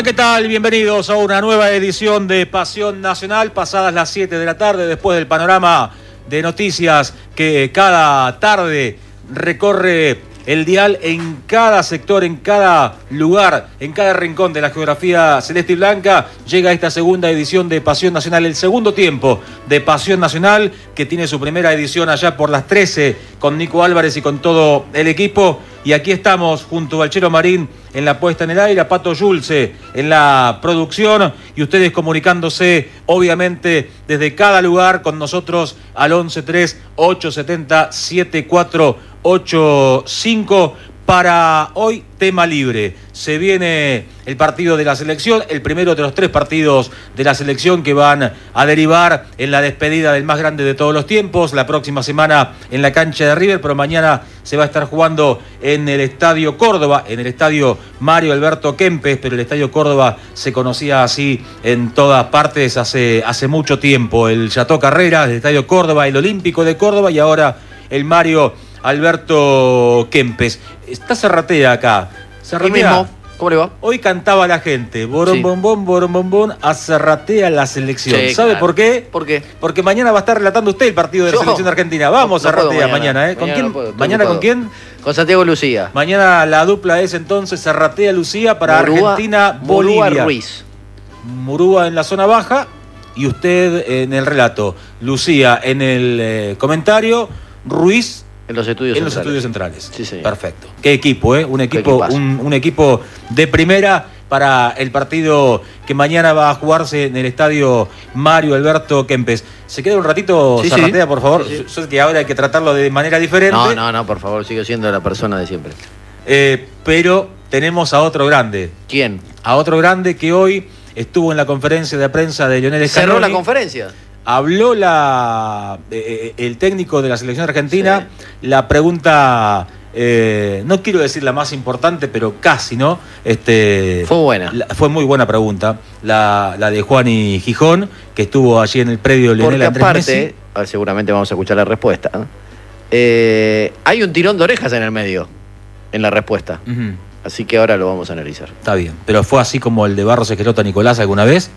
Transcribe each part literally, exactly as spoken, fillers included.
¿qué tal? Bienvenidos a una nueva edición de Pasión Nacional, pasadas las siete de la tarde, después del panorama de noticias que cada tarde recorre el dial en cada sector, en cada lugar, en cada rincón de la geografía celeste y blanca. Llega esta segunda edición de Pasión Nacional, el segundo tiempo de Pasión Nacional, que tiene su primera edición allá por las trece con Nico Álvarez y con todo el equipo. Y aquí estamos junto al Chelo Marín en la puesta en el aire, a Pato Yulce en la producción y ustedes comunicándose obviamente desde cada lugar con nosotros al once tres ocho siete cero siete cuatro ocho cinco. Para hoy, tema libre. Se viene el partido de la selección, el primero de los tres partidos de la selección que van a derivar en la despedida del más grande de todos los tiempos. La próxima semana en la cancha de River, pero mañana se va a estar jugando en el Estadio Córdoba, en el Estadio Mario Alberto Kempes, pero el Estadio Córdoba se conocía así en todas partes hace, hace mucho tiempo. El Chateau Carreras, el Estadio Córdoba, el Olímpico de Córdoba y ahora el Mario Alberto Kempes. Está Serratea acá. Serratea, mismo. ¿Cómo le va? Hoy cantaba la gente, borón, Sí. bombón, borón, bombón, a Serratea la selección. Sí, ¿Sabe claro. por qué? ¿Por qué? Porque mañana va a estar relatando usted el partido de la Yo. selección de Argentina. Vamos, No- no puedo Serratea, mañana. mañana, ¿eh? ¿Con Mañana quién? no puedo, estoy ¿Mañana con ocupado. quién? Con Santiago Lucía. Mañana la dupla es entonces Serratea Lucía para Murúa- Argentina, Murúa Bolivia. Ruiz. Murúa en la zona baja y usted en el relato. Lucía en el eh, comentario, Ruiz En los estudios en los centrales. estudios centrales. Sí, señor. Perfecto. Qué equipo, ¿eh? Un equipo, equipazo. un, un equipo de primera para el partido que mañana va a jugarse en el Estadio Mario Alberto Kempes. ¿Se queda un ratito, Sí, Serratea, sí. por favor? Sí, sí. Yo sé que ahora hay que tratarlo de manera diferente. No, no, no, por favor, sigo siendo la persona de siempre. Eh, pero tenemos a otro grande. ¿Quién? A otro grande que hoy estuvo en la conferencia de prensa de Lionel Scaloni. ¿Cerró la conferencia? Habló la, eh, el técnico de la selección argentina, sí. La pregunta, eh, no quiero decir la más importante, pero casi, ¿no? Este, fue buena. La, fue muy buena pregunta, la, la de Juani Gijón, que estuvo allí en el predio Lionel Porque Andrés aparte, Messi. seguramente vamos a escuchar la respuesta, ¿no? eh, hay un tirón de orejas en el medio, en la respuesta. Uh-huh. Así que ahora lo vamos a analizar. Está bien, pero ¿fue así como el de Barros Esqueloto a Nicolás alguna vez?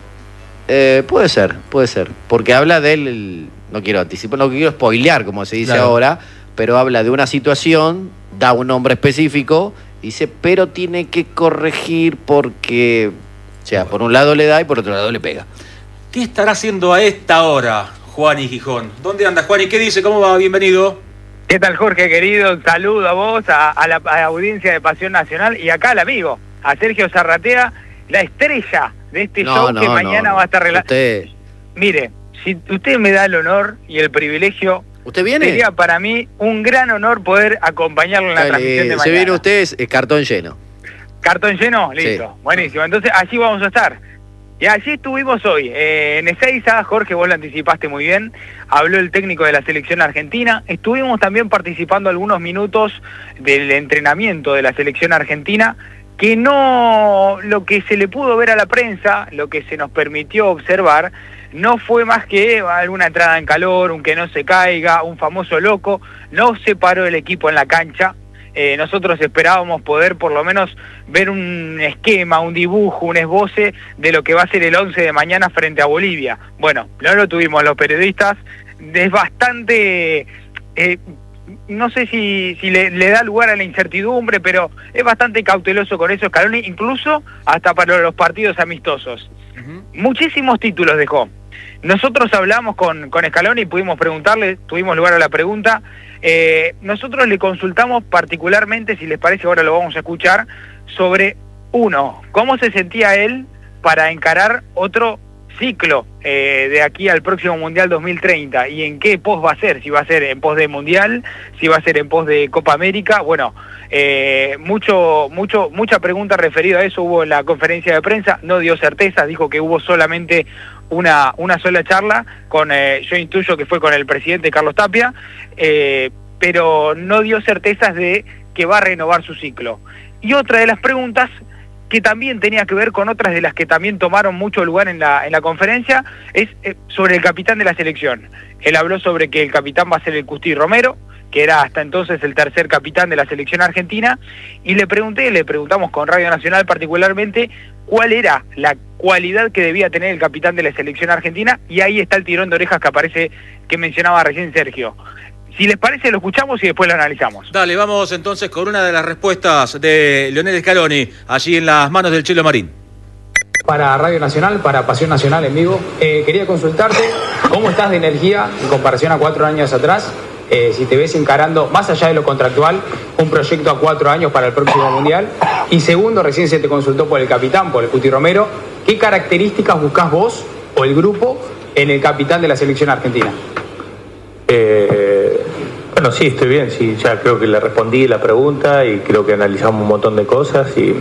Eh, puede ser, puede ser. Porque habla del... el- no quiero anticipar, no quiero spoilear, como se dice Claro. ahora, pero habla de una situación, da un nombre específico, dice, pero tiene que corregir porque... O sea, por un lado le da y por otro lado le pega. ¿Qué estará haciendo a esta hora Juani Gijón? ¿Dónde anda Juani? ¿Qué dice? ¿Cómo va? Bienvenido. ¿Qué tal, Jorge, querido? Un saludo a vos, a, a, la, a la audiencia de Pasión Nacional y acá al amigo, a Sergio Serratea, la estrella de este No, show no, que mañana no. va a estar relatando. ¿Usted, Mire, si usted me da el honor y el privilegio, ¿usted viene? sería para mí un gran honor poder acompañarlo en la Dale, transmisión de se mañana. viene usted, es, es cartón lleno. ¿Cartón lleno? Listo. Sí. Buenísimo. Entonces, allí vamos a estar. Y allí estuvimos hoy. Eh, en Ezeiza, Jorge, vos lo anticipaste muy bien. Habló el técnico de la selección argentina. Estuvimos también participando algunos minutos del entrenamiento de la selección argentina, que no, lo que se le pudo ver a la prensa, lo que se nos permitió observar, no fue más que alguna entrada en calor, un que no se caiga, un famoso loco. No se paró el equipo en la cancha. Eh, nosotros esperábamos poder por lo menos ver un esquema, un dibujo, un esboce de lo que va a ser el once de mañana frente a Bolivia. Bueno, no lo tuvimos los periodistas. Es bastante... Eh, no sé si, si le, le da lugar a la incertidumbre, pero es bastante cauteloso con eso Scaloni, incluso hasta para los partidos amistosos. Uh-huh. Muchísimos títulos dejó. Nosotros hablamos con, con Scaloni y pudimos preguntarle, tuvimos lugar a la pregunta. Eh, nosotros le consultamos particularmente, si les parece, ahora lo vamos a escuchar, sobre, uno, cómo se sentía él para encarar otro ciclo eh, de aquí al próximo Mundial dos mil treinta y en qué pos va a ser, si va a ser en pos de Mundial, si va a ser en pos de Copa América. Bueno, eh, mucho, mucho, mucha pregunta referida a eso hubo en la conferencia de prensa, no dio certezas, dijo que hubo solamente una, una sola charla, con eh, yo intuyo que fue con el presidente Carlos Tapia, eh, pero no dio certezas de que va a renovar su ciclo. Y otra de las preguntas, que también tenía que ver con otras de las que también tomaron mucho lugar en la, en la conferencia, es eh, sobre el capitán de la selección. Él habló sobre que el capitán va a ser el Custi Romero, que era hasta entonces el tercer capitán de la selección argentina, y le pregunté, le preguntamos con Radio Nacional particularmente, cuál era la cualidad que debía tener el capitán de la selección argentina, y ahí está el tirón de orejas que aparece, que mencionaba recién Sergio. Si les parece, lo escuchamos y después lo analizamos. Dale, vamos entonces con una de las respuestas de Lionel Scaloni, allí en las manos del Chelo Marín. Para Radio Nacional, para Pasión Nacional en vivo, eh, quería consultarte cómo estás de energía en comparación a cuatro años atrás, eh, si te ves encarando, más allá de lo contractual, un proyecto a cuatro años para el próximo Mundial. Y segundo, recién se te consultó por el capitán, por el Cuti Romero, ¿qué características buscás vos o el grupo en el capitán de la selección argentina? Eh, bueno, sí, estoy bien, sí, ya creo que le respondí la pregunta y creo que analizamos un montón de cosas y...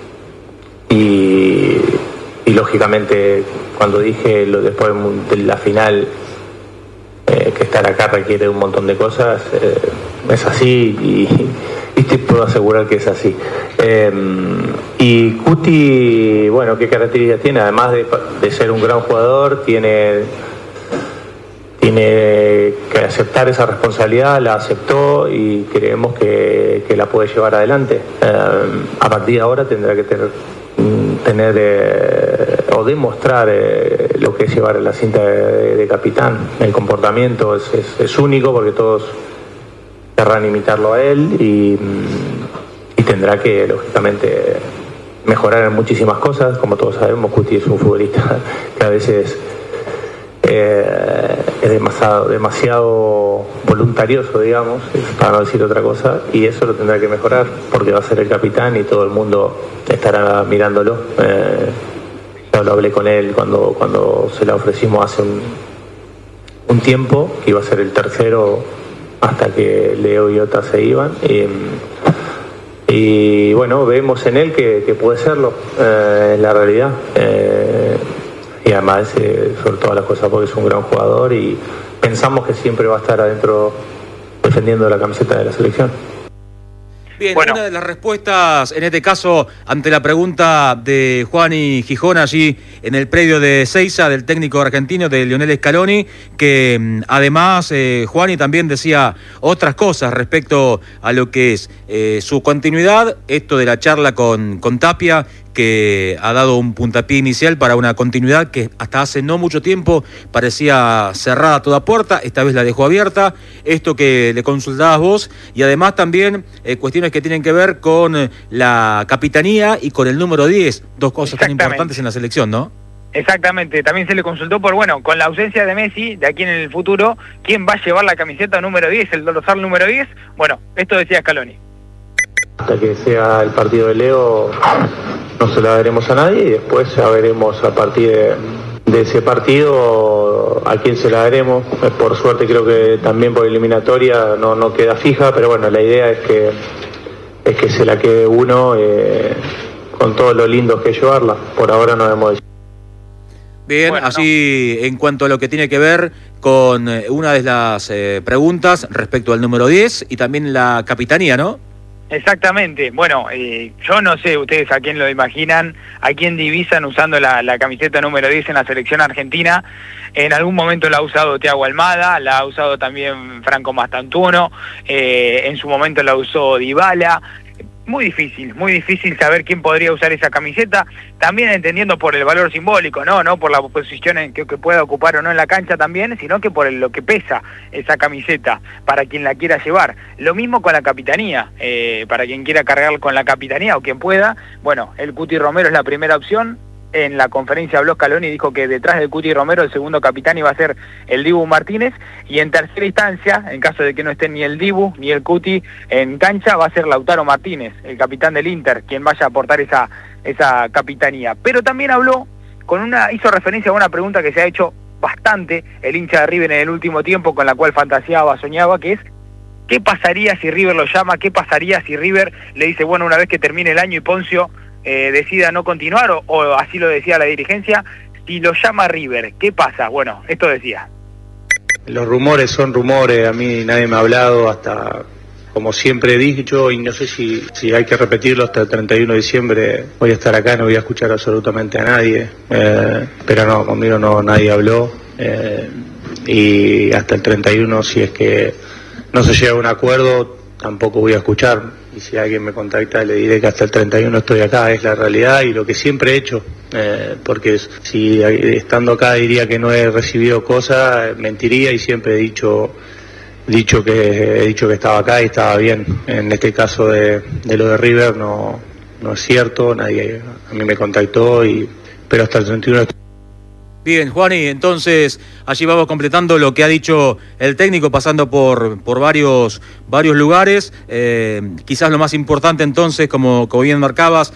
y Y lógicamente cuando dije lo después de la final eh, que estar acá requiere un montón de cosas, eh, es así y, y te puedo asegurar que es así. Eh, y Cuti, bueno, ¿qué características tiene? Además de, de ser un gran jugador, tiene, tiene que aceptar esa responsabilidad, la aceptó y creemos que, que la puede llevar adelante. Eh, a partir de ahora tendrá que tener tener eh, o demostrar eh, lo que es llevar la cinta de, de capitán. El comportamiento es, es, es único porque todos querrán imitarlo a él y, y tendrá que lógicamente mejorar en muchísimas cosas. Como todos sabemos, Cuti es un futbolista que a veces eh, es demasiado, demasiado voluntarioso, digamos, para no decir otra cosa, y eso lo tendrá que mejorar porque va a ser el capitán y todo el mundo estará mirándolo. Eh, yo lo hablé con él cuando, cuando se la ofrecimos hace un, un tiempo, que iba a ser el tercero hasta que Leo y Ota se iban. Y, y bueno, vemos en él que, que puede serlo, eh, en la realidad. Eh, y además, eh, sobre todas las cosas, porque es un gran jugador y pensamos que siempre va a estar adentro defendiendo la camiseta de la selección. Bien, bueno, una de las respuestas, en este caso, ante la pregunta de Juani Gijón allí en el predio de Ezeiza, del técnico argentino, de Lionel Scaloni, que además eh, Juani también decía otras cosas respecto a lo que es eh, su continuidad, esto de la charla con, con Tapia, que ha dado un puntapié inicial para una continuidad que hasta hace no mucho tiempo parecía cerrada a toda puerta, esta vez la dejó abierta, esto que le consultabas vos, y además también eh, cuestiones que tienen que ver con eh, la capitanía y con el número diez, dos cosas tan importantes en la selección, ¿no? Exactamente, también se le consultó por, bueno, con la ausencia de Messi, de aquí en el futuro, ¿quién va a llevar la camiseta número diez, el dorsal número diez? Bueno, esto decía Scaloni. Hasta que sea el partido de Leo no se la daremos a nadie y después ya veremos a partir de, de ese partido a quién se la daremos. Por suerte creo que también por eliminatoria no, no queda fija, pero bueno, la idea es que es que se la quede uno eh, con todo lo lindo que es llevarla. Por ahora no hemos decidido. Bien, bueno, así no. En cuanto a lo que tiene que ver con una de las eh, preguntas respecto al número diez y también la capitanía, ¿no? Exactamente, bueno, eh, yo no sé ustedes a quién lo imaginan, a quién divisan usando la, la camiseta número diez en la selección argentina. En algún momento la ha usado Thiago Almada, la ha usado también Franco Mastantuono, eh, en su momento la usó Dybala. Muy difícil, muy difícil saber quién podría usar esa camiseta, también entendiendo por el valor simbólico, no no por la posición en que, que pueda ocupar o no en la cancha también, sino que por el, lo que pesa esa camiseta para quien la quiera llevar. Lo mismo con la capitanía, eh, para quien quiera cargar con la capitanía o quien pueda. Bueno, el Cuti Romero es la primera opción. En la conferencia habló Scaloni y dijo que detrás del Cuti Romero el segundo capitán iba a ser el Dibu Martínez, y en tercera instancia, en caso de que no estén ni el Dibu ni el Cuti en cancha, va a ser Lautaro Martínez, el capitán del Inter, quien vaya a aportar esa, esa capitanía. Pero también habló, con una hizo referencia a una pregunta que se ha hecho bastante el hincha de River en el último tiempo, con la cual fantaseaba, soñaba, que es ¿qué pasaría si River lo llama? ¿Qué pasaría si River le dice, bueno, una vez que termine el año y Poncio Eh, decida no continuar, o, o así lo decía la dirigencia, si lo llama River, ¿qué pasa? Bueno, esto decía. Los rumores son rumores, a mí nadie me ha hablado, hasta como siempre he dicho, y no sé si, si hay que repetirlo, hasta el treinta y uno de diciembre voy a estar acá, no voy a escuchar absolutamente a nadie, eh, pero no, conmigo no nadie habló, eh, y hasta el treinta y uno, si es que no se llega a un acuerdo, tampoco voy a escuchar. y si alguien me contacta le diré que hasta el treinta y uno estoy acá, es la realidad y lo que siempre he hecho, eh, porque si estando acá diría que no he recibido cosas, mentiría y siempre he dicho dicho que he dicho que estaba acá y estaba bien. En este caso de, de lo de River no, no es cierto, nadie a mí me contactó, y pero hasta el treinta y uno estoy. Bien, Juani, entonces allí vamos completando lo que ha dicho el técnico, pasando por, por varios, varios lugares. Eh, quizás lo más importante entonces, como, como bien marcabas,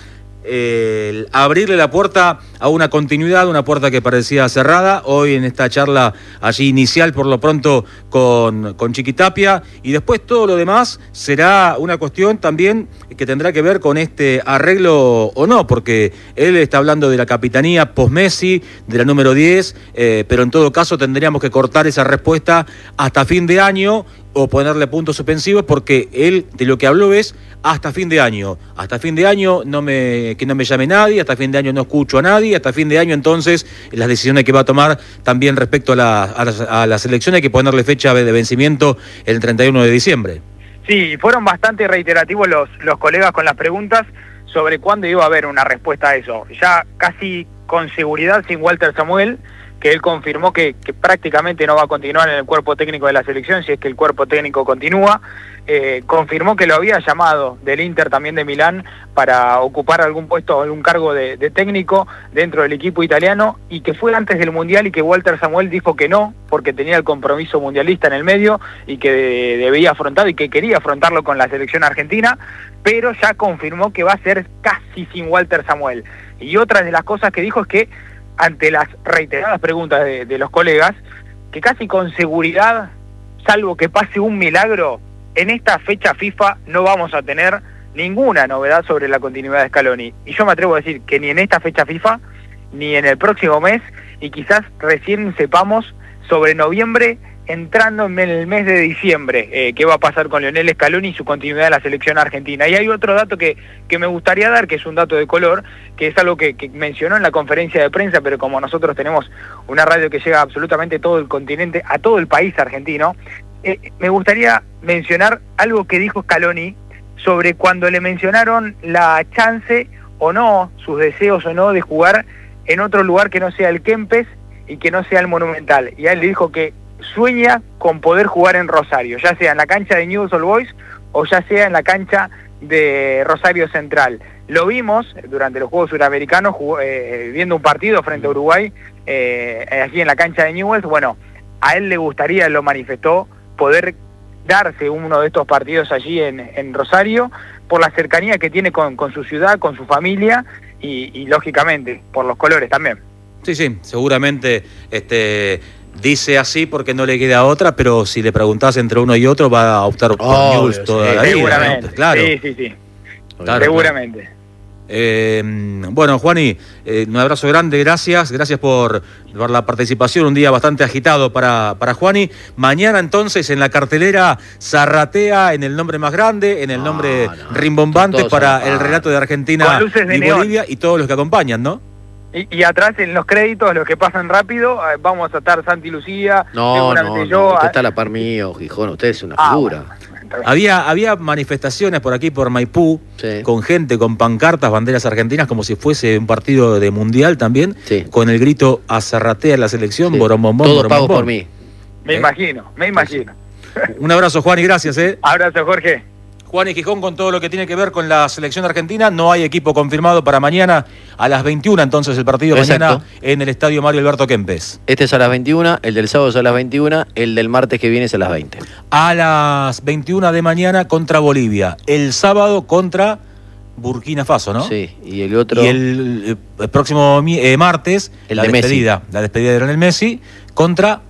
eh, el abrirle la puerta a una continuidad, una puerta que parecía cerrada. Hoy en esta charla allí inicial, por lo pronto, con, con Chiquitapia, y después todo lo demás será una cuestión también que tendrá que ver con este arreglo o no, porque él está hablando de la capitanía post-Messi, de la número diez, eh, pero en todo caso tendríamos que cortar esa respuesta hasta fin de año o ponerle puntos suspensivos, porque él de lo que habló es hasta fin de año. Hasta fin de año no me, que no me llame nadie, hasta fin de año no escucho a nadie, hasta fin de año entonces las decisiones que va a tomar también respecto a la, a la, a la selección hay que ponerle fecha de vencimiento el treinta y uno de diciembre. Sí, fueron bastante reiterativos los, los colegas con las preguntas sobre cuándo iba a haber una respuesta a eso. Ya casi con seguridad sin Walter Samuel, que él confirmó que, que prácticamente no va a continuar en el cuerpo técnico de la selección, si es que el cuerpo técnico continúa. Eh, confirmó que lo había llamado del Inter, también de Milán, para ocupar algún puesto, algún cargo de, de técnico dentro del equipo italiano, y que fue antes del Mundial y que Walter Samuel dijo que no, porque tenía el compromiso mundialista en el medio y que de, debía afrontar y que quería afrontarlo con la selección argentina, pero ya confirmó que va a ser casi sin Walter Samuel. Y otra de las cosas que dijo es que, ante las reiteradas preguntas de, de los colegas, que casi con seguridad, salvo que pase un milagro, en esta fecha FIFA no vamos a tener ninguna novedad sobre la continuidad de Scaloni. Y yo me atrevo a decir que ni en esta fecha FIFA, ni en el próximo mes, y quizás recién sepamos sobre noviembre, entrando en el mes de diciembre, eh, qué va a pasar con Lionel Scaloni y su continuidad en la selección argentina. Y hay otro dato que, que me gustaría dar, que es un dato de color, que es algo que, que mencionó en la conferencia de prensa, pero como nosotros tenemos una radio que llega a absolutamente todo el continente, a todo el país argentino, eh, me gustaría mencionar algo que dijo Scaloni sobre cuando le mencionaron la chance o no, sus deseos o no, de jugar en otro lugar que no sea el Kempes y que no sea el Monumental. Y a él le dijo que sueña con poder jugar en Rosario, ya sea en la cancha de Newell's Old Boys o ya sea en la cancha de Rosario Central. Lo vimos durante los Juegos Suramericanos jugó, eh, viendo un partido frente a Uruguay, eh, allí en la cancha de Newell's. Bueno, a él le gustaría, lo manifestó, poder darse uno de estos partidos allí en, en Rosario, por la cercanía que tiene con, con su ciudad, con su familia y, y lógicamente por los colores también. Sí, sí, seguramente este dice así porque no le queda otra, pero si le preguntás entre uno y otro va a optar por oh, Newell's toda sí, la vida. Seguramente, ¿no? Claro. Sí, sí, sí. Claro, seguramente. Claro. Eh, bueno, Juani, eh, un abrazo grande, gracias, gracias por, por la participación, un día bastante agitado para, para Juani. Mañana entonces en la cartelera zarratea en el nombre más grande, en el nombre no, no, rimbombante para el relato de Argentina de y neón. Bolivia y todos los que acompañan, ¿no? Y, y atrás en los créditos, los que pasan rápido, eh, vamos a estar Santi Lucía, no, no, yo. No, usted está a la par mío, Gijón, usted es una ah, figura. Bueno. Había, había manifestaciones por aquí, por Maipú, sí, con gente, con pancartas, banderas argentinas, como si fuese un partido de mundial también, sí, con el grito a Zarratea la selección, sí, borombombón, todo borombombón. pago por mí. Me ¿Eh? imagino, me imagino. Un abrazo, Juan, y gracias. ¿eh? Abrazo, Jorge. Juan y Gijón con todo lo que tiene que ver con la selección argentina. No hay equipo confirmado para mañana a las veintiuna, entonces el partido. Exacto. Mañana en el estadio Mario Alberto Kempes. Este es a las veintiuna, el del sábado es a las veintiuna, el del martes que viene es a las veinte. A las veintiuna de mañana contra Bolivia, el sábado contra Burkina Faso, ¿no? Sí, y el otro... Y el, el próximo eh, martes, el la de despedida, Messi. la despedida de Lionel Messi contra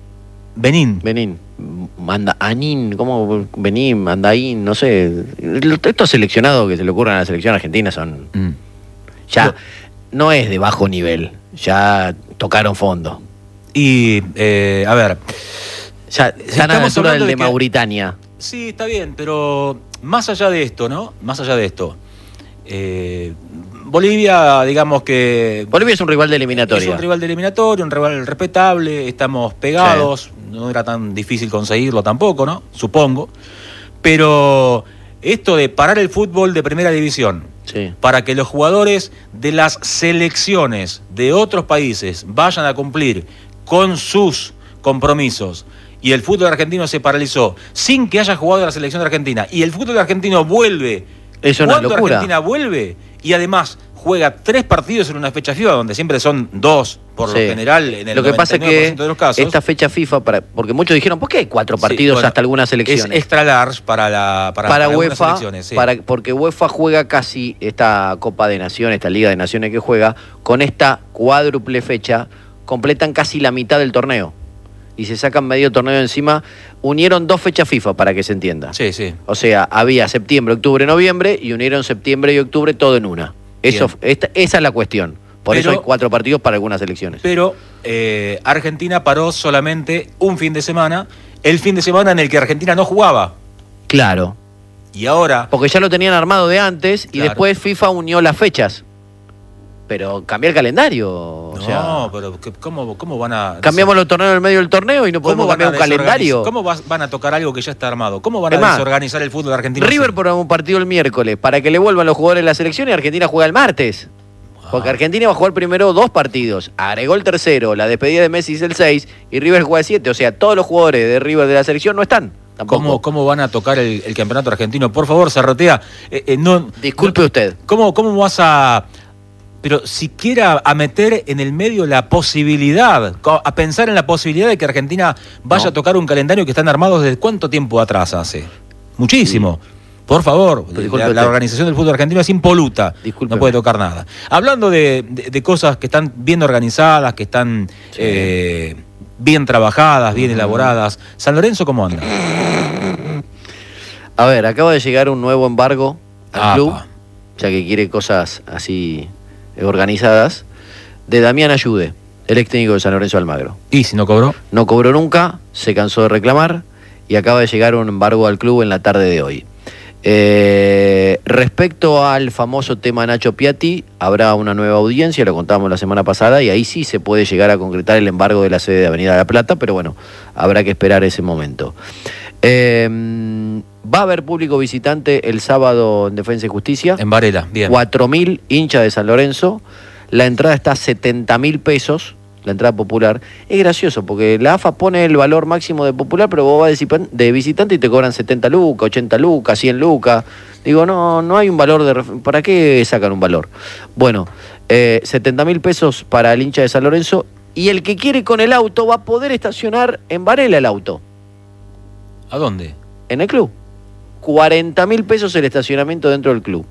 Benín. Benín. Manda Anín, ¿cómo? Benín, Mandaín, no sé. Estos seleccionados que se le ocurren a la selección argentina son... Mm. Ya no es de bajo nivel, ya tocaron fondo. Y, eh, a ver... Ya están a la altura del de, de que... Mauritania. Sí, está bien, pero más allá de esto, ¿no? Más allá de esto. Eh, Bolivia, digamos que... Bolivia es un rival de eliminatoria. Es un rival de eliminatoria, un rival respetable, estamos pegados, sí, no era tan difícil conseguirlo tampoco, ¿no? Supongo. Pero esto de parar el fútbol de primera división, Sí. para que los jugadores de las selecciones de otros países vayan a cumplir con sus compromisos, y el fútbol argentino se paralizó sin que haya jugado la selección de Argentina, y el fútbol argentino vuelve Es una cuando locura. Argentina vuelve, y además juega tres partidos en una fecha FIFA, donde siempre son dos, por Sí. lo general, en el Lo que pasa es noventa y nueve por que ciento de los casos. esta fecha FIFA, para, porque muchos dijeron, ¿por qué hay cuatro partidos Sí, bueno, hasta algunas es selecciones? extra large para la para, para para algunas UEFA, selecciones, sí. para, porque UEFA juega casi esta Copa de Naciones, esta Liga de Naciones que juega, con esta cuádruple fecha, completan casi la mitad del torneo. Y se sacan medio torneo encima. Unieron dos fechas FIFA, para que se entienda. Sí, sí. O sea, había septiembre, octubre, noviembre, y unieron septiembre y octubre todo en una. Eso, esta, esa es la cuestión. Por Pero- eso hay cuatro partidos para algunas selecciones. Pero eh, Argentina paró solamente un fin de semana, el fin de semana en el que Argentina no jugaba. Claro. Y ahora, Porque ya lo tenían armado de antes y Claro. después FIFA unió las fechas. Pero cambiar el calendario. O no, sea, pero ¿qué- ¿cómo, cómo van a... cambiamos los torneos en el medio del torneo y no podemos ¿Cómo van cambiar a un calendario. desorganiz- ¿Cómo vas- van a tocar algo que ya está armado? ¿Cómo van Es a más, desorganizar el fútbol argentino? River así? por un partido el miércoles para que le vuelvan los jugadores de la selección y Argentina juega el martes. Porque Ah. Argentina va a jugar primero dos partidos. Agregó el tercero, la despedida de Messi es el seis y River juega el siete. O sea, todos los jugadores de River de la selección no están. Tampoco. ¿Cómo, ¿Cómo van a tocar el, el campeonato argentino? Por favor, Zarrotea. eh, eh, no, Disculpe usted. ¿Cómo, ¿Cómo vas a, pero siquiera a meter en el medio la posibilidad, co- a pensar en la posibilidad de que Argentina vaya No. a tocar un calendario que están armados desde cuánto tiempo atrás hace? Muchísimo. Por favor, Pero disculpe la, la usted. organización del fútbol argentino es impoluta. Discúlpeme. No puede tocar nada. Hablando de, de- de cosas que están bien organizadas, que están Sí. eh, bien trabajadas, bien elaboradas. ¿San Lorenzo cómo anda? A ver, acaba de llegar un nuevo embargo al Apa. club, ya que quiere cosas así eh, organizadas, de Damián Ayude, el ex técnico de San Lorenzo de Almagro. ¿Y si no cobró? No cobró nunca, se cansó de reclamar y acaba de llegar un embargo al club en la tarde de hoy. Eh, respecto al famoso tema Nacho Piatti, habrá una nueva audiencia, lo contábamos la semana pasada, y ahí sí se puede llegar a concretar el embargo de la sede de Avenida de la Plata, pero bueno, habrá que esperar ese momento. Eh, va a haber público visitante el sábado en Defensa y Justicia. En Varela, bien. cuatro mil hinchas de San Lorenzo. La entrada está a setenta mil pesos, la entrada popular. Es gracioso porque la A F A pone el valor máximo de popular, pero vos vas de visipan- de visitante y te cobran setenta lucas, ochenta lucas, cien lucas. Digo, no, no hay un valor de... ref- ¿Para qué sacan un valor? Bueno, eh, setenta mil pesos para el hincha de San Lorenzo, y el que quiere con el auto va a poder estacionar en Varela el auto, ¿A dónde? en el club. cuarenta mil pesos el estacionamiento dentro del club.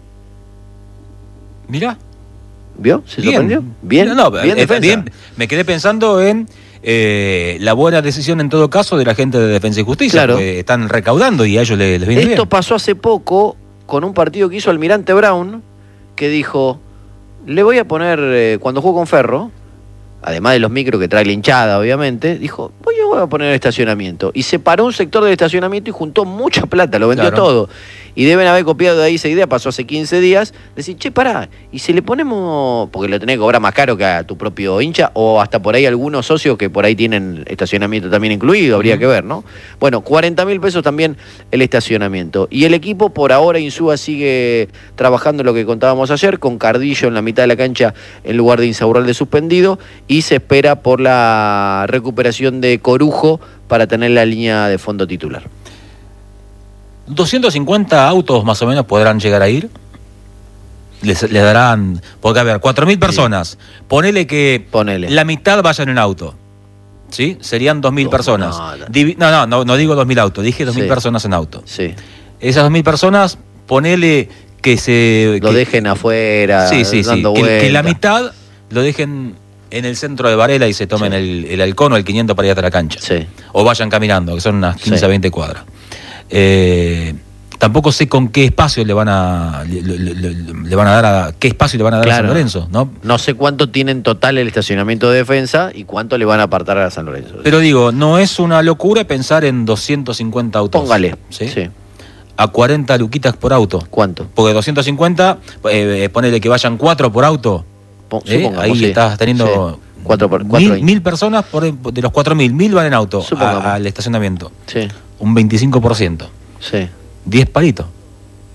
Mirá. ¿Vio? ¿Se Bien. sorprendió? Bien, No, no, bien, eh, defensa. bien. Me quedé pensando en eh, la buena decisión en todo caso de la gente de Defensa y Justicia, Claro. porque están recaudando y a ellos les, les viene Esto bien. pasó hace poco con un partido que hizo Almirante Brown, que dijo, le voy a poner, eh, cuando jugó con Ferro, además de los micros que trae la hinchada, obviamente, dijo, voy a, voy a poner estacionamiento. Y separó un sector del estacionamiento y juntó mucha plata, lo vendió Claro. todo. Y deben haber copiado de ahí esa idea, pasó hace quince días, decir, che, pará, y si le ponemos, porque lo tenés que cobrar más caro que a tu propio hincha, o hasta por ahí algunos socios que por ahí tienen estacionamiento también incluido, habría Ujú. que ver, ¿no? Bueno, cuarenta mil pesos también el estacionamiento. Y el equipo, por ahora, Insúa sigue trabajando lo que contábamos ayer, con Cardillo en la mitad de la cancha en lugar de Insaurralde suspendido, y se espera por la recuperación de Corujo para tener la línea de fondo titular. doscientos cincuenta autos más o menos podrán llegar a ir. Les, les darán, porque a ver, cuatro mil personas. Ponele que Ponele. la mitad vayan en auto. ¿Sí? Serían dos mil No, personas. no, no. Divi- no, no, no, no digo dos mil autos, dije dos mil Sí. personas en auto. Sí, Esas dos mil personas, ponele que se... lo que- dejen afuera, Sí, sí, sí. dando Que, que la vueltas. mitad lo dejen en el centro de Varela y se tomen Sí. el, el halcón o el quinientos para ir hasta la cancha. Sí. O vayan caminando, que son unas quince Sí. a veinte cuadras. Eh, tampoco sé con qué espacio le van a le, le- le- le van a dar a qué espacio le van a dar a Claro. San Lorenzo, ¿no? No sé cuánto tiene en total el estacionamiento de defensa y cuánto le van a apartar a San Lorenzo. Pero digo, no es una locura pensar en doscientos cincuenta autos. Póngale. ¿sí? Sí. A cuarenta luquitas por auto. ¿Cuánto? Porque doscientos cincuenta, eh, ponele que vayan cuatro por auto. Pon- ¿eh? supongamos, Ahí sí. estás teniendo Sí. Cuatro por, cuatro mil, mil personas, por, de los cuatro mil, mil van en auto Supongamos. a- al estacionamiento. Sí, Un veinticinco por ciento. sí. diez palitos.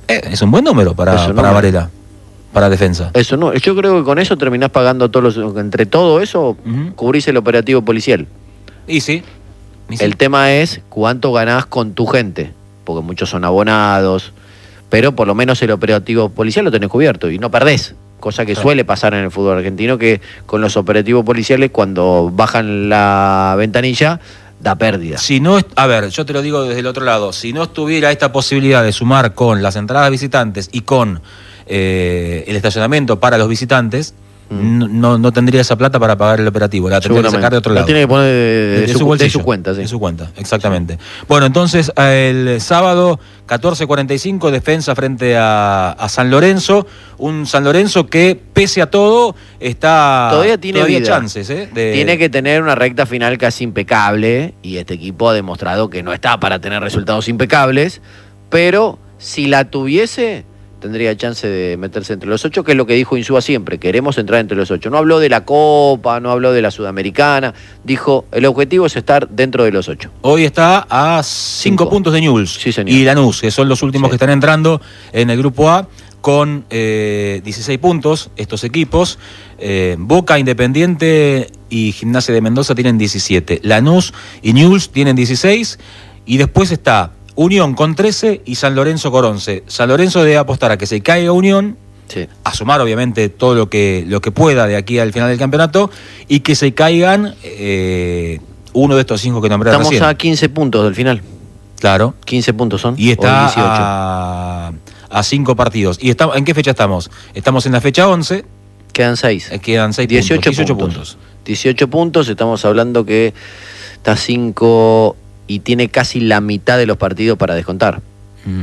Eh, es un buen número para, Es un para número. Varela, para defensa. Eso no, yo creo que con eso terminás pagando todos los, entre todo eso, Ujú. cubrís el operativo policial. Y sí. y sí. El tema es cuánto ganás con tu gente, porque muchos son abonados, pero por lo menos el operativo policial lo tenés cubierto y no perdés, cosa que Claro. suele pasar en el fútbol argentino, que con los operativos policiales cuando bajan la ventanilla da pérdida. Si no, est- a ver, yo te lo digo desde el otro lado, si no estuviera esta posibilidad de sumar con las entradas visitantes y con eh, el estacionamiento para los visitantes, Mm. no, no, no tendría esa plata para pagar el operativo, la tendría que Seguramente. sacar de otro La lado. tiene que poner de, de su, de bolsillo, su cuenta, sí. De su cuenta, exactamente. Bueno, entonces el sábado catorce cuarenta y cinco, defensa frente a, a San Lorenzo, un San Lorenzo que pese a todo está Todavía tiene vida. chances, ¿eh? de- Tiene que tener una recta final casi impecable y este equipo ha demostrado que no está para tener resultados impecables, pero si la tuviese tendría chance de meterse entre los ocho, que es lo que dijo Insúa siempre, queremos entrar entre los ocho. No habló de la Copa, no habló de la Sudamericana, dijo el objetivo es estar dentro de los ocho. Hoy está a cinco Cinco. puntos de Newell's Sí, señor. y Lanús, que son los últimos Sí. que están entrando en el grupo A con eh, dieciséis puntos estos equipos. Eh, Boca, Independiente y Gimnasia de Mendoza tienen diecisiete. Lanús y Newell's tienen dieciséis y después está Unión con trece y San Lorenzo con once. San Lorenzo debe apostar a que se caiga Unión, Sí. a sumar obviamente todo lo que, lo que pueda de aquí al final del campeonato y que se caigan eh, uno de estos cinco que nombré Estamos recién. a quince puntos del final. Claro. quince puntos son. Y o está dieciocho. a, a cinco partidos. ¿Y está, en qué fecha estamos? Estamos en la fecha once, Quedan seis. eh, quedan seis dieciocho puntos, dieciocho puntos. puntos. dieciocho puntos, estamos hablando que está cinco y tiene casi la mitad de los partidos para descontar. Mm.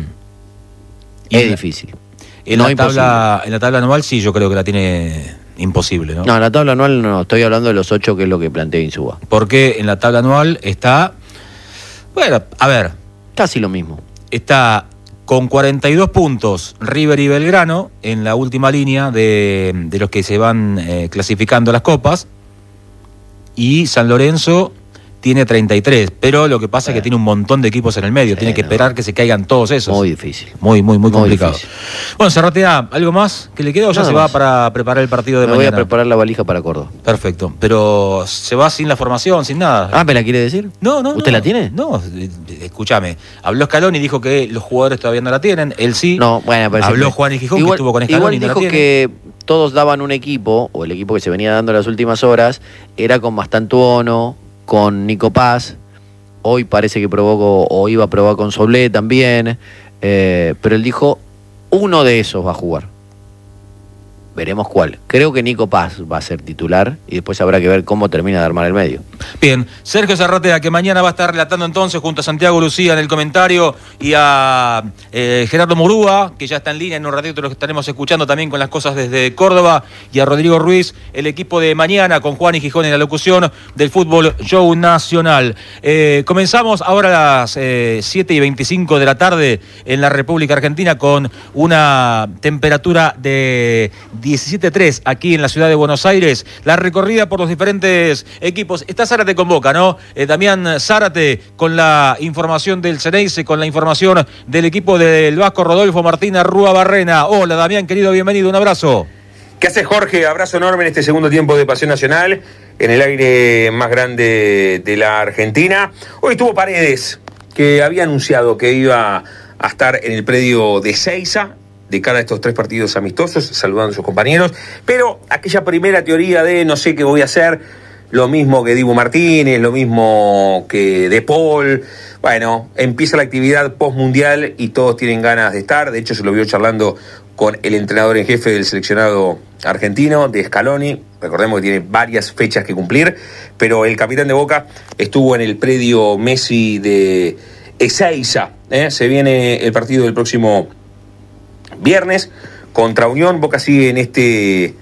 Y Es en- difícil. En, No la imposible. tabla, en la tabla anual sí, yo creo que la tiene imposible, ¿no? No, en la tabla anual no, estoy hablando de los ocho, que es lo que plantea Insúa. Porque en la tabla anual está, bueno, a ver, Casi lo mismo. está con cuarenta y dos puntos River y Belgrano en la última línea de, de los que se van eh, clasificando a las copas, y San Lorenzo tiene treinta y tres, pero lo que pasa es que Bueno. tiene un montón de equipos en el medio, Sí, tiene que no. esperar que se caigan todos esos. Muy difícil. Muy, muy, muy Muy complicado. difícil. Bueno, Zarratea, ¿algo más que le queda o ya Nada se va más. para preparar el partido de Me voy a mañana? preparar la valija para Córdoba. Perfecto, pero se va sin la formación, sin nada. Ah, ¿me la quiere decir? No, no, ¿Usted no. la tiene? No, eh, escúchame. Habló Scaloni y dijo que los jugadores todavía no la tienen. Él sí. No, bueno, pero Habló siempre- Juan y Gijón, igual, que estuvo con Scaloni igual y no la dijo tiene. que todos daban un equipo, o el equipo que se venía dando las últimas horas, era con Mastantuono, con Nico Paz. Hoy parece que probó, o iba a probar con Soblé también. eh, pero él dijo, uno de esos va a jugar. Veremos cuál. Creo que Nico Paz va a ser titular y después habrá que ver cómo termina de armar el medio. Bien, Sergio Zarratea, que mañana va a estar relatando entonces junto a Santiago Lucía en el comentario y a eh, Gerardo Murúa, que ya está en línea, en un ratito lo estaremos escuchando también con las cosas desde Córdoba, y a Rodrigo Ruiz, el equipo de mañana con Juan y Gijón en la locución del Fútbol Show Nacional. Eh, comenzamos ahora a las eh, siete y veinticinco de la tarde en la República Argentina con una temperatura de diecisiete punto tres aquí en la ciudad de Buenos Aires. La recorrida por los diferentes equipos. Está Zárate con Boca, ¿no? Eh, Damián Zárate con la información del Ceneice, con la información del equipo del Vasco Rodolfo Martínez Rúa Barrena. Hola Damián, querido, bienvenido, un abrazo. ¿Qué haces, Jorge? Abrazo enorme en este segundo tiempo de Pasión Nacional, en el aire más grande de la Argentina. Hoy estuvo Paredes, que había anunciado que iba a estar en el predio de Seiza de cara a estos tres partidos amistosos, saludando a sus compañeros, pero aquella primera teoría de no sé qué voy a hacer, lo mismo que Dibu Martínez, lo mismo que De Paul, bueno, empieza la actividad post-mundial y todos tienen ganas de estar. De hecho, se lo vio charlando con el entrenador en jefe del seleccionado argentino, de Scaloni. Recordemos que tiene varias fechas que cumplir, pero el capitán de Boca estuvo en el predio Messi de Ezeiza. ¿eh? Se viene el partido del próximo viernes contra Unión. Boca sigue en este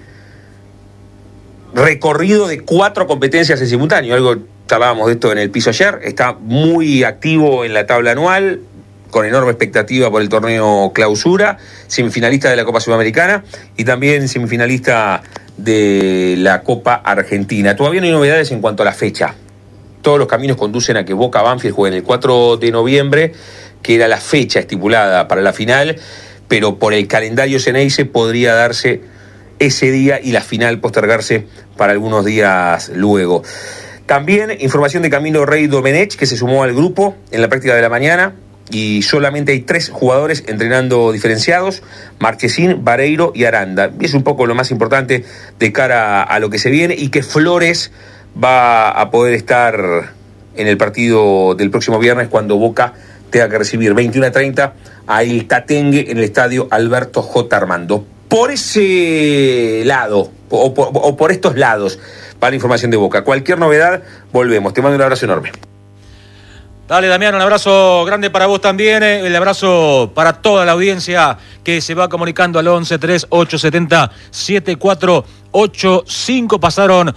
recorrido de cuatro competencias en simultáneo. Algo charlábamos de esto en el piso ayer. Está muy activo en la tabla anual, con enorme expectativa por el torneo Clausura, semifinalista de la Copa Sudamericana y también semifinalista de la Copa Argentina. Todavía no hay novedades en cuanto a la fecha. Todos los caminos conducen a que Boca Banfield jueguen el cuatro de noviembre, que era la fecha estipulada para la final, pero por el calendario Ceneice podría darse ese día y la final postergarse para algunos días luego. También información de Camilo Rey Domenech, que se sumó al grupo en la práctica de la mañana, y solamente hay tres jugadores entrenando diferenciados: Marchesín, Vareiro y Aranda. Y es un poco lo más importante de cara a lo que se viene, y que Flores va a poder estar en el partido del próximo viernes cuando Boca tenga que recibir veintiuno a treinta a El Tatengue en el estadio Alberto J. Armando. Por ese lado, o por, o por estos lados, para la información de Boca. Cualquier novedad, volvemos. Te mando un abrazo enorme. Dale, Damián, un abrazo grande para vos también, eh, el abrazo para toda la audiencia que se va comunicando al once tres ocho siete cero siete cuatro ocho cinco. Pasaron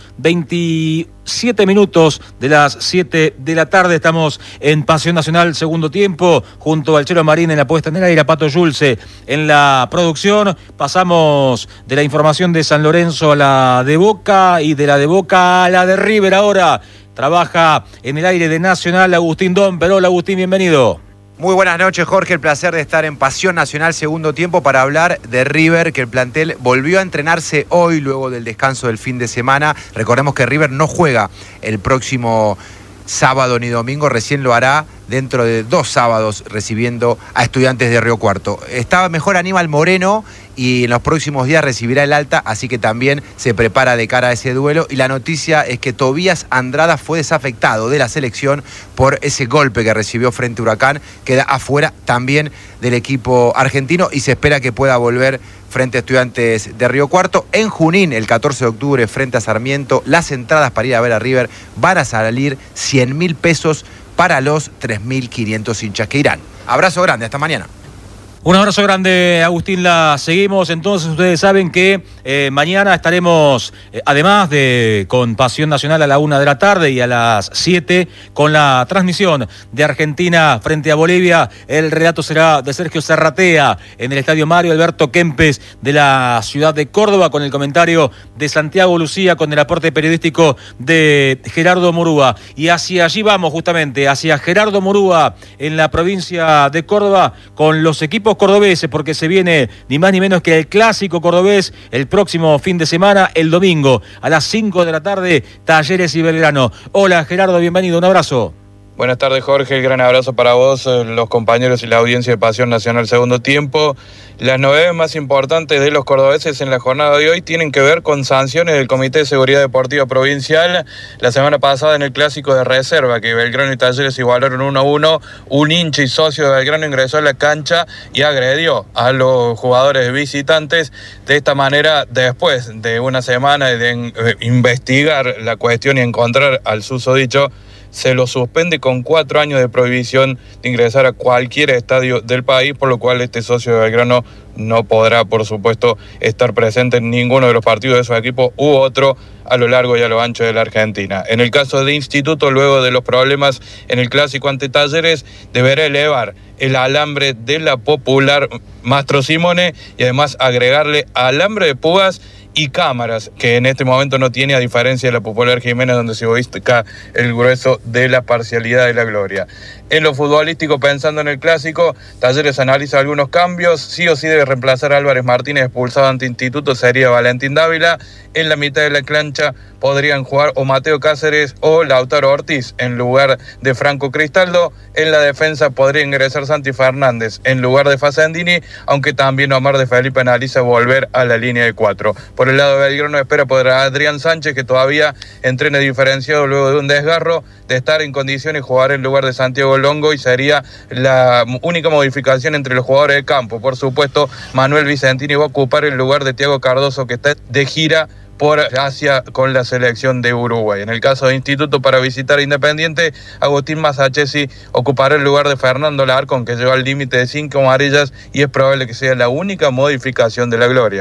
veintisiete minutos de las siete de la tarde, estamos en Pasión Nacional, segundo tiempo, junto al Chelo Marín en la puesta en el aire, a Pato Yulce en la producción. Pasamos de la información de San Lorenzo a la de Boca, y de la de Boca a la de River ahora. Trabaja en el aire de Nacional Agustín Domperol. Agustín, bienvenido. Muy buenas noches, Jorge. El placer de estar en Pasión Nacional segundo tiempo para hablar de River, que el plantel volvió a entrenarse hoy luego del descanso del fin de semana. Recordemos que River no juega el próximo sábado ni domingo, recién lo hará dentro de dos sábados recibiendo a Estudiantes de Río Cuarto. Estaba mejor Aníbal Moreno y en los próximos días recibirá el alta, así que también se prepara de cara a ese duelo. Y la noticia es que Tobías Andrada fue desafectado de la selección por ese golpe que recibió frente a Huracán. Queda afuera también del equipo argentino y se espera que pueda volver frente a Estudiantes de Río Cuarto. En Junín, el catorce de octubre, frente a Sarmiento, las entradas para ir a ver a River van a salir cien mil pesos para los tres mil quinientos hinchas que irán. Abrazo grande, hasta mañana. Un abrazo grande, Agustín. La seguimos. Entonces, ustedes saben que eh, mañana estaremos, eh, además de con Pasión Nacional a la una de la tarde y a las siete, con la transmisión de Argentina frente a Bolivia. El relato será de Sergio Serratea en el estadio Mario Alberto Kempes de la ciudad de Córdoba, con el comentario de Santiago Lucía, con el aporte periodístico de Gerardo Murúa. Y hacia allí vamos, justamente, hacia Gerardo Murúa en la provincia de Córdoba, con los equipos cordobeses, porque se viene ni más ni menos que el clásico cordobés el próximo fin de semana, el domingo a las cinco de la tarde, Talleres y Belgrano. Hola Gerardo, bienvenido, un abrazo. Buenas tardes, Jorge, el gran abrazo para vos, los compañeros y la audiencia de Pasión Nacional segundo tiempo. Las novedades más importantes de los cordobeses en la jornada de hoy tienen que ver con sanciones del Comité de Seguridad Deportiva Provincial. La semana pasada en el clásico de reserva, que Belgrano y Talleres igualaron uno a uno, un hincha y socio de Belgrano ingresó a la cancha y agredió a los jugadores visitantes. De esta manera, después de una semana de investigar la cuestión y encontrar al susodicho, se lo suspende con cuatro años de prohibición de ingresar a cualquier estadio del país, por lo cual este socio de Belgrano no podrá, por supuesto, estar presente en ninguno de los partidos de su equipo u otro a lo largo y a lo ancho de la Argentina. En el caso de Instituto, luego de los problemas en el clásico ante Talleres, deberá elevar el alambre de la popular Mastro Simone y además agregarle alambre de púas y cámaras, que en este momento no tiene, a diferencia de la popular Jiménez, donde se ubica el grueso de la parcialidad de la gloria. En lo futbolístico, pensando en el clásico, Talleres analiza algunos cambios. Sí o sí debe reemplazar a Álvarez Martínez, expulsado ante Instituto, sería Valentín Dávila. En la mitad de la cancha podrían jugar o Mateo Cáceres o Lautaro Ortiz en lugar de Franco Cristaldo. En la defensa podría ingresar Santi Fernández en lugar de Facendini, aunque también Omar de Felipe analiza volver a la línea de cuatro. Por el lado de Belgrano espera por Adrián Sánchez, que todavía entrena diferenciado luego de un desgarro, de estar en condiciones de jugar en lugar de Santiago Longo, y sería la única modificación entre los jugadores de campo. Por supuesto, Manuel Vicentini va a ocupar el lugar de Thiago Cardoso, que está de gira por Asia con la selección de Uruguay. En el caso de Instituto, para visitar Independiente, Agustín Masachesi ocupará el lugar de Fernando Larcón, que llegó al límite de cinco amarillas y es probable que sea la única modificación de la gloria.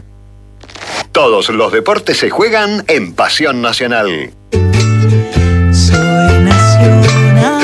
Todos los deportes se juegan en Pasión Nacional. Soy Nacional.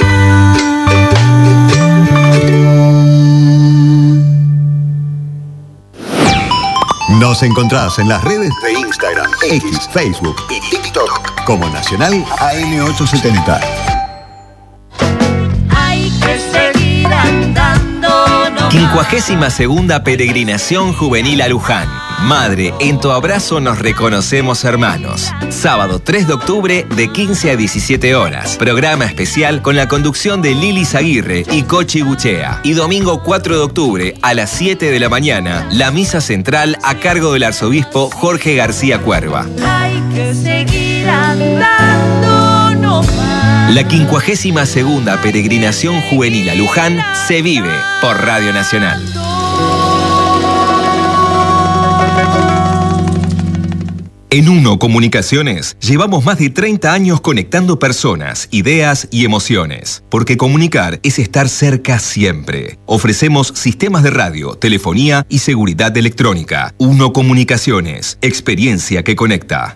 Nos encontrás en las redes de Instagram, X, Facebook y TikTok como Nacional A M ochocientos setenta. Hay que seguir andando, no quincuagésima segunda peregrinación juvenil a Luján. Madre, en tu abrazo nos reconocemos hermanos. Sábado tres de octubre de quince a diecisiete horas. Programa especial con la conducción de Lili Zaguirre y Cochi Guchea. Y domingo cuatro de octubre a las siete de la mañana, la misa central a cargo del arzobispo Jorge García Cuerva. Hay que seguir andando, no más. La quincuagésima segunda peregrinación juvenil a Luján se vive por Radio Nacional. En Uno Comunicaciones llevamos más de treinta años conectando personas, ideas y emociones. Porque comunicar es estar cerca siempre. Ofrecemos sistemas de radio, telefonía y seguridad electrónica. Uno Comunicaciones, experiencia que conecta.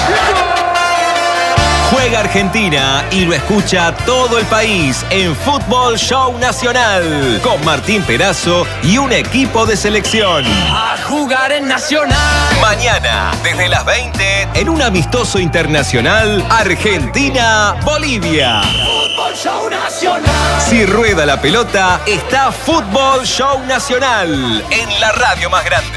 Juega Argentina y lo escucha todo el país en Fútbol Show Nacional con Martín Perazo y un equipo de selección. A jugar en Nacional. Mañana, desde las veinte, en un amistoso internacional, Argentina-Bolivia. Fútbol Show Nacional. Si rueda la pelota, está Fútbol Show Nacional en la radio más grande.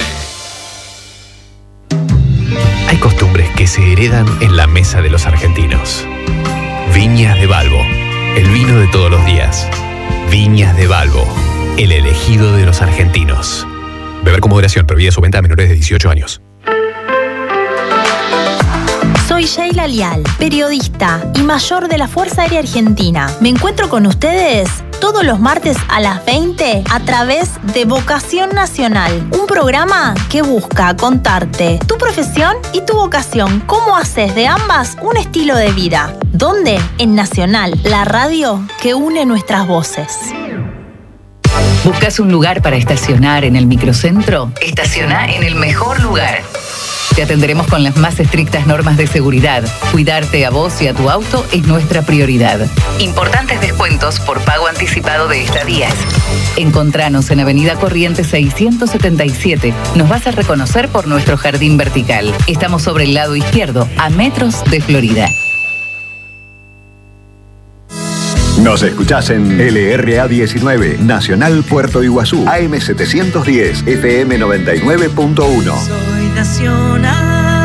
Hay costumbres que se heredan en la mesa de los argentinos. Viñas de Balbo, el vino de todos los días. Viñas de Balbo, el elegido de los argentinos. Beber con moderación, prohibida su venta a menores de dieciocho años. Soy Sheila Lial, periodista y mayor de la Fuerza Aérea Argentina. Me encuentro con ustedes todos los martes a las veinte a través de Vocación Nacional, un programa que busca contarte tu profesión y tu vocación, cómo haces de ambas un estilo de vida. ¿Dónde? En Nacional, la radio que une nuestras voces. ¿Buscas un lugar para estacionar en el microcentro? Estaciona en el mejor lugar. Te atenderemos con las más estrictas normas de seguridad. Cuidarte a vos y a tu auto es nuestra prioridad. Importantes descuentos por pago anticipado de estadías. Encontranos en Avenida Corrientes seiscientos setenta y siete. Nos vas a reconocer por nuestro jardín vertical. Estamos sobre el lado izquierdo, a metros de Florida. Nos escuchás en L R A diecinueve, Nacional Puerto Iguazú, A M setecientos diez, F M noventa y nueve punto uno. Soy Nacional.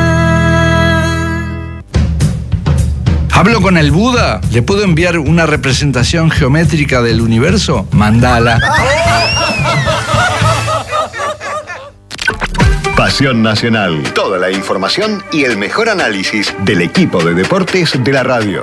¿Hablo con el Buda? ¿Le puedo enviar una representación geométrica del universo? Mandala. Pasión Nacional. Toda la información y el mejor análisis del equipo de deportes de la radio.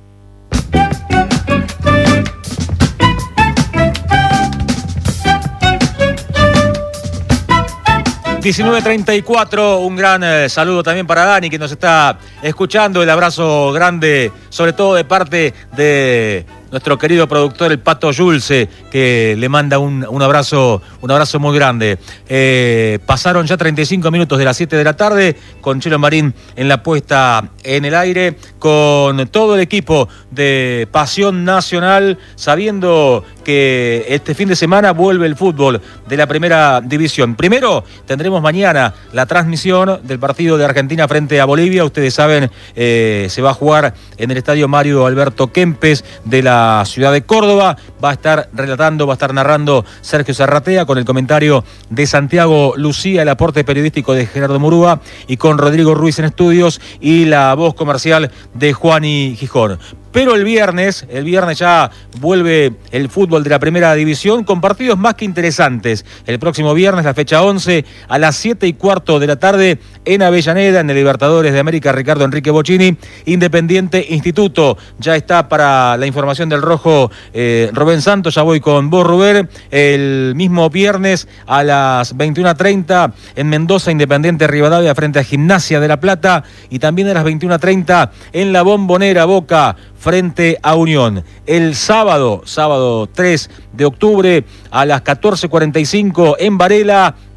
diecinueve treinta y cuatro, un gran eh, saludo también para Dani que nos está escuchando, el abrazo grande, sobre todo de parte de nuestro querido productor, el Pato Yulce, que le manda un, un abrazo un abrazo muy grande. Eh, pasaron ya treinta y cinco minutos de las siete de la tarde, con Chelo Marín en la puesta en el aire, con todo el equipo de Pasión Nacional, sabiendo que este fin de semana vuelve el fútbol de la primera división. Primero, tendremos mañana la transmisión del partido de Argentina frente a Bolivia. Ustedes saben, eh, se va a jugar en el estadio Mario Alberto Kempes de la ciudad de Córdoba. Va a estar relatando, va a estar narrando Sergio Zarratea, con el comentario de Santiago Lucía, el aporte periodístico de Gerardo Murúa, y con Rodrigo Ruiz en estudios y la voz comercial de Juani Gijón. Pero el viernes, el viernes ya vuelve el fútbol de la primera división con partidos más que interesantes. El próximo viernes, la fecha once, a las siete y cuarto de la tarde, en Avellaneda, en el Libertadores de América, Ricardo Enrique Bocchini, Independiente Instituto. Ya está para la información del rojo eh, Rubén Santos, ya voy con vos, Rubén. El mismo viernes a las veintiuna treinta, en Mendoza, Independiente Rivadavia frente a Gimnasia de La Plata, y también a las veintiuna treinta en la Bombonera, Boca frente a Unión. El sábado, sábado tres de octubre, a las catorce cuarenta y cinco en Varela,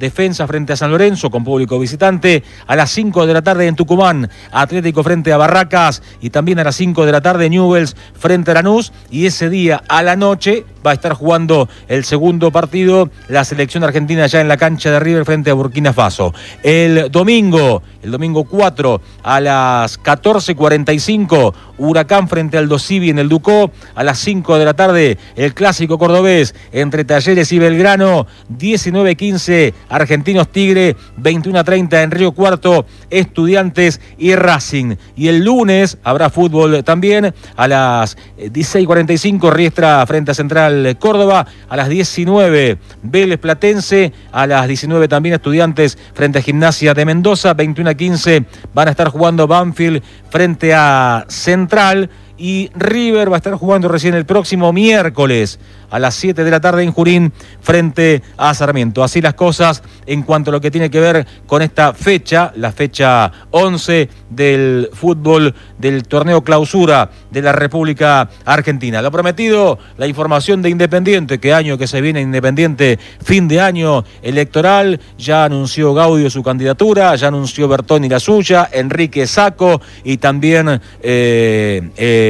Defensa frente a San Lorenzo con público visitante. A las cinco de la tarde en Tucumán, Atlético frente a Barracas. Y también a las cinco de la tarde Newell's frente a Lanús. Y ese día a la noche va a estar jugando el segundo partido la selección argentina ya en la cancha de River frente a Burkina Faso. El domingo, el domingo cuatro a las catorce cuarenta y cinco, Huracán frente al Dosivi en el Ducó. A las cinco de la tarde, el clásico cordobés entre Talleres y Belgrano. diecinueve quince, Argentinos Tigre. veintiuno treinta en Río Cuarto, Estudiantes y Racing. Y el lunes habrá fútbol también. A las dieciséis cuarenta y cinco, Riestra frente a Central Córdoba. A las diecinueve, Vélez Platense. A las diecinueve también Estudiantes frente a Gimnasia de Mendoza. veintiuno quince van a estar jugando Banfield frente a Central. Y River va a estar jugando recién el próximo miércoles a las siete de la tarde en Junín frente a Sarmiento. Así las cosas en cuanto a lo que tiene que ver con esta fecha, la fecha once del fútbol del torneo clausura de la República Argentina. Lo prometido, la información de Independiente, que año que se viene Independiente, fin de año electoral, ya anunció Gaudio su candidatura, ya anunció Bertoni la suya, Enrique Sacco y también eh,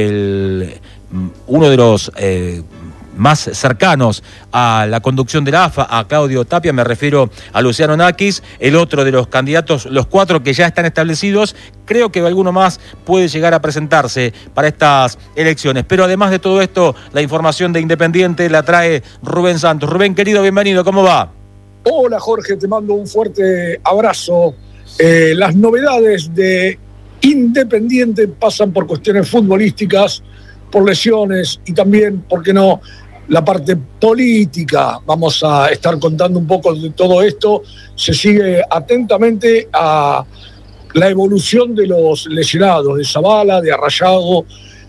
el, uno de los eh, más cercanos a la conducción de la A F A, a Claudio Tapia, me refiero a Luciano Nakis, el otro de los candidatos, los cuatro que ya están establecidos. Creo que alguno más puede llegar a presentarse para estas elecciones. Pero además de todo esto, la información de Independiente la trae Rubén Santos. Rubén, querido, bienvenido, ¿cómo va? Hola, Jorge, te mando un fuerte abrazo. Eh, las novedades de Independiente pasan por cuestiones futbolísticas, por lesiones y también, ¿por qué no?, la parte política. Vamos a estar contando un poco de todo esto. Se sigue atentamente a la evolución de los lesionados, de Zavala, de Arrayado,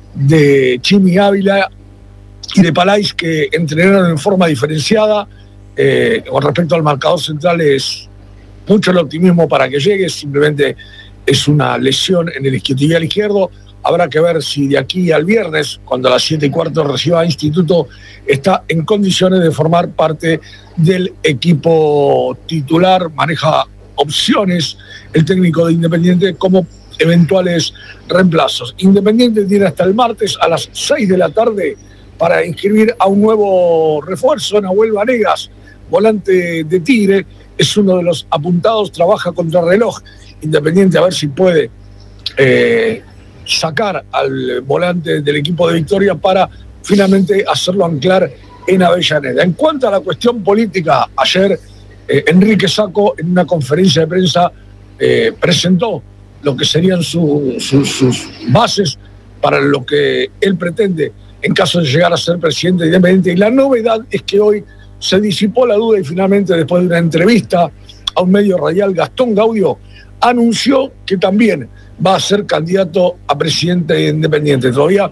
de Chimi Ávila y de Palais, que entrenaron en forma diferenciada. Eh, con respecto al marcador central, es mucho el optimismo para que llegue, simplemente es una lesión en el isquiotibial izquierdo. Habrá que ver si de aquí al viernes, cuando a las siete y cuarto reciba Instituto, está en condiciones de formar parte del equipo titular. Maneja opciones el técnico de Independiente como eventuales reemplazos. Independiente tiene hasta el martes a las seis de la tarde para inscribir a un nuevo refuerzo, Nahuel Vanegas, volante de Tigre, es uno de los apuntados, trabaja contra reloj. Independiente a ver si puede eh, sacar al volante del equipo de Victoria para finalmente hacerlo anclar en Avellaneda. En cuanto a la cuestión política, ayer eh, Enrique Sacco en una conferencia de prensa eh, presentó lo que serían su, su, sus bases para lo que él pretende en caso de llegar a ser presidente Independiente. Y la novedad es que hoy se disipó la duda y finalmente, después de una entrevista a un medio radial, Gastón Gaudio anunció que también va a ser candidato a presidente Independiente. Todavía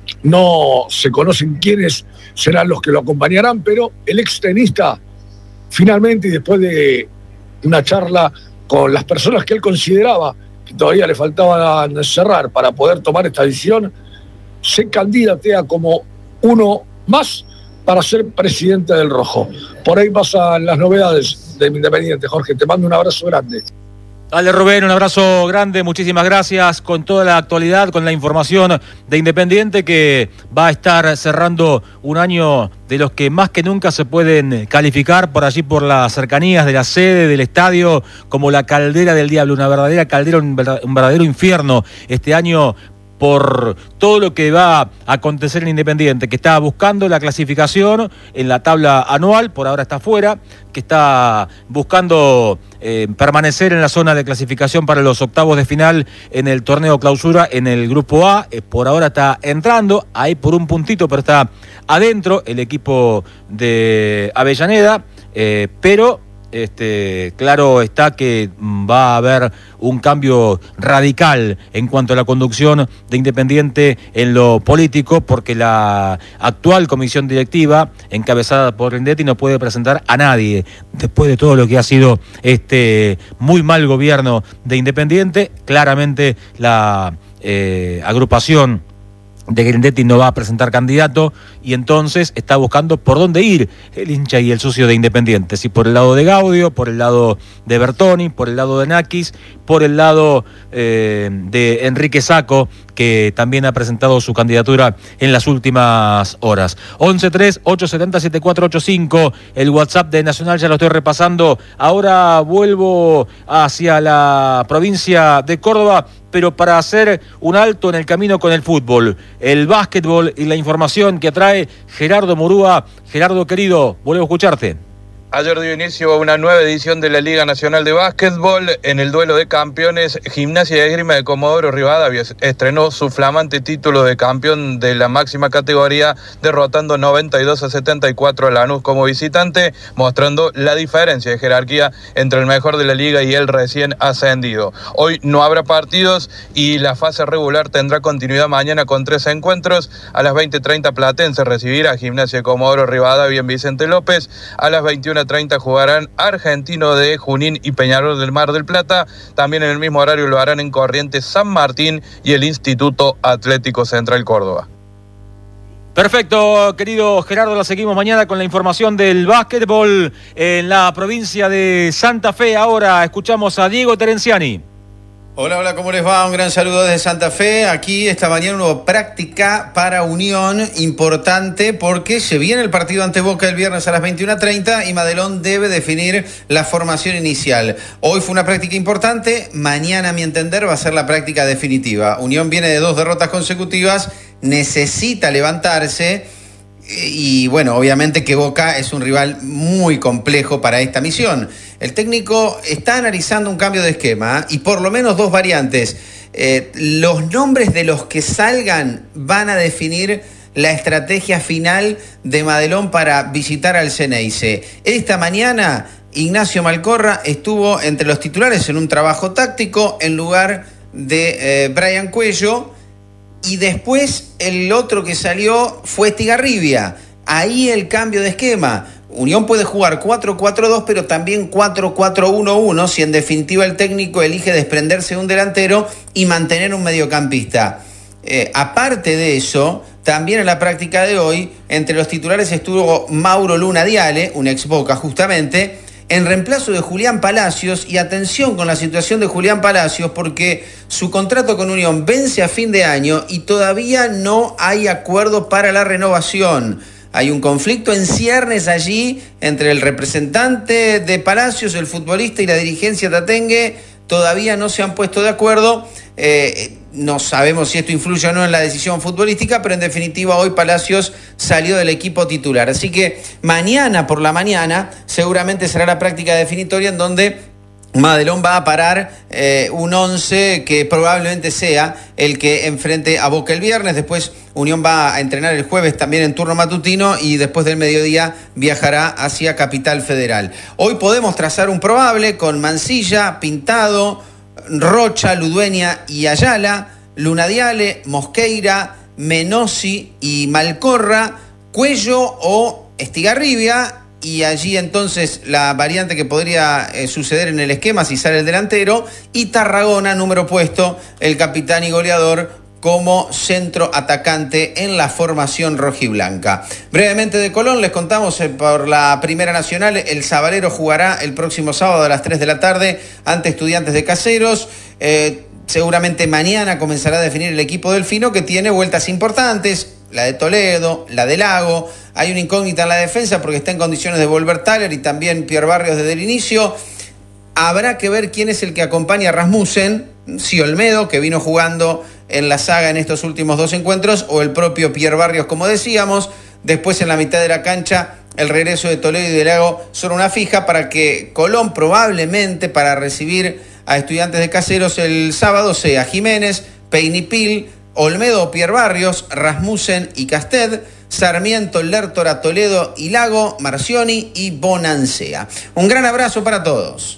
no se conocen quiénes serán los que lo acompañarán, pero el extenista finalmente, y después de una charla con las personas que él consideraba que todavía le faltaban cerrar para poder tomar esta decisión, se candidatea como uno más para ser presidente del Rojo. Por ahí pasan las novedades de Independiente. Jorge, te mando un abrazo grande. Dale, Rubén, un abrazo grande, muchísimas gracias con toda la actualidad, con la información de Independiente, que va a estar cerrando un año de los que más que nunca se pueden calificar por allí, por las cercanías de la sede, del estadio, como la caldera del diablo, una verdadera caldera, un verdadero infierno este año, por todo lo que va a acontecer en Independiente, que está buscando la clasificación en la tabla anual, por ahora está fuera, que está buscando eh, permanecer en la zona de clasificación para los octavos de final en el torneo clausura en el grupo A, eh, por ahora está entrando, ahí por un puntito, pero está adentro el equipo de Avellaneda, eh, pero Este, claro está que va a haber un cambio radical en cuanto a la conducción de Independiente en lo político, porque la actual comisión directiva, encabezada por Grindetti, no puede presentar a nadie después de todo lo que ha sido este muy mal gobierno de Independiente. Claramente la eh, agrupación de Grindetti no va a presentar candidato y entonces está buscando por dónde ir el hincha y el socio de Independiente, si por el lado de Gaudio, por el lado de Bertoni, por el lado de Nakis, por el lado eh, de Enrique Sacco, que también ha presentado su candidatura en las últimas horas. once tres ocho siete cero siete cuatro ocho cinco, el WhatsApp de Nacional, ya lo estoy repasando. Ahora vuelvo hacia la provincia de Córdoba, pero para hacer un alto en el camino con el fútbol, el básquetbol y la información que trae Gerardo Murúa. Gerardo, querido, vuelvo a escucharte. Ayer dio inicio a una nueva edición de la Liga Nacional de Básquetbol. En el duelo de campeones, Gimnasia de Esgrima de Comodoro Rivadavia estrenó su flamante título de campeón de la máxima categoría, derrotando noventa y dos a setenta y cuatro a Lanús como visitante, mostrando la diferencia de jerarquía entre el mejor de la liga y el recién ascendido. Hoy no habrá partidos y la fase regular tendrá continuidad mañana con tres encuentros. A las veinte treinta Platense recibirá a Gimnasia de Comodoro Rivadavia en Vicente López. A las veintiuna treinta jugarán Argentino de Junín y Peñarol del Mar del Plata. También en el mismo horario lo harán en Corrientes San Martín y el Instituto Atlético Central Córdoba. Perfecto, querido Gerardo, la seguimos mañana con la información del básquetbol en la provincia de Santa Fe. Ahora escuchamos a Diego Terenciani. Hola, hola, ¿cómo les va? Un gran saludo desde Santa Fe. Aquí esta mañana una práctica para Unión importante porque se viene el partido ante Boca el viernes a las veintiuna treinta y Madelón debe definir la formación inicial. Hoy fue una práctica importante, mañana a mi entender va a ser la práctica definitiva. Unión viene de dos derrotas consecutivas, necesita levantarse. Y bueno, obviamente que Boca es un rival muy complejo para esta misión. El técnico está analizando un cambio de esquema, ¿eh? Y por lo menos dos variantes. Eh, los nombres de los que salgan van a definir la estrategia final de Madelón para visitar al Ceneice. Esta mañana Ignacio Malcorra estuvo entre los titulares en un trabajo táctico en lugar de eh, Brian Cuello. Y después el otro que salió fue Estigarribia. Ahí el cambio de esquema. Unión puede jugar cuatro cuatro dos, pero también cuatro cuatro uno uno, si en definitiva el técnico elige desprenderse de un delantero y mantener un mediocampista. Eh, aparte de eso, también en la práctica de hoy, entre los titulares estuvo Mauro Luna Diale, un ex Boca justamente, en reemplazo de Julián Palacios. Y atención con la situación de Julián Palacios, porque su contrato con Unión vence a fin de año y todavía no hay acuerdo para la renovación. Hay un conflicto en ciernes allí entre el representante de Palacios, el futbolista, y la dirigencia tatengue. Todavía no se han puesto de acuerdo. Eh, no sabemos si esto influye o no en la decisión futbolística, pero en definitiva hoy Palacios salió del equipo titular. Así que mañana por la mañana seguramente será la práctica definitoria en donde Madelón va a parar eh, un once que probablemente sea el que enfrente a Boca el viernes. Después Unión va a entrenar el jueves también en turno matutino y después del mediodía viajará hacia Capital Federal. Hoy podemos trazar un probable con Mancilla, Pintado, Rocha, Ludueña y Ayala, Lunadiale, Mosqueira, Menossi y Malcorra, Cuello o Estigarribia. Y allí entonces la variante que podría eh, suceder en el esquema si sale el delantero, y Tarragona, número puesto, el capitán y goleador como centro atacante en la formación rojiblanca. Brevemente de Colón les contamos eh, por la Primera Nacional, el Sabalero jugará el próximo sábado a las tres de la tarde ante Estudiantes de Caseros. Eh, seguramente mañana comenzará a definir el equipo delfino, que tiene vueltas importantes, la de Toledo, la de Lago. Hay una incógnita en la defensa porque está en condiciones de volver Thaler y también Pierre Barrios desde el inicio. Habrá que ver quién es el que acompaña a Rasmussen, si Olmedo, que vino jugando en la saga en estos últimos dos encuentros, o el propio Pierre Barrios, como decíamos. Después en la mitad de la cancha el regreso de Toledo y de Lago son una fija para que Colón probablemente para recibir a Estudiantes de Caseros el sábado sea Jiménez, Peinipil, Olmedo, Pierre Barrios, Rasmussen y Casted, Sarmiento, Lertora, Toledo y Lago, Marcioni y Bonancea. Un gran abrazo para todos.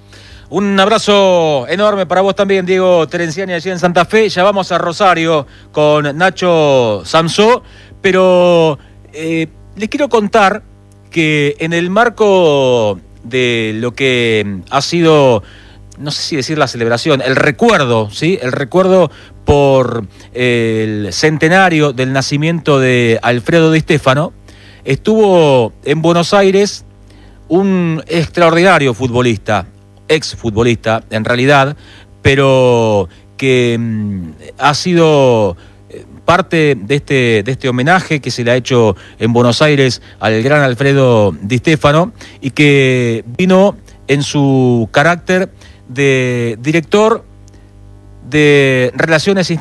Un abrazo enorme para vos también, Diego Terenciani, allí en Santa Fe. Ya vamos a Rosario con Nacho Samsó, pero eh, les quiero contar que en el marco de lo que ha sido no sé si decir la celebración, el recuerdo, ¿sí? El recuerdo por el centenario del nacimiento de Alfredo Di Stéfano, estuvo en Buenos Aires un extraordinario futbolista, ex futbolista en realidad, pero que mm, ha sido parte de este, de este homenaje que se le ha hecho en Buenos Aires al gran Alfredo Di Stéfano y que vino en su carácter de director de Relaciones